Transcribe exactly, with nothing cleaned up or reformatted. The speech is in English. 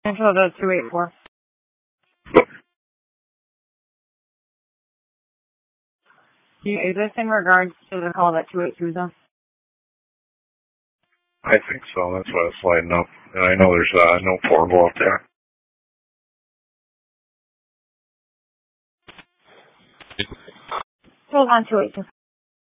Central to two eight four. Is this in regards to the call that two eight two is on? I think so. That's why it's lighting up. And I know there's uh, no portable up there. Hold on, two eight two.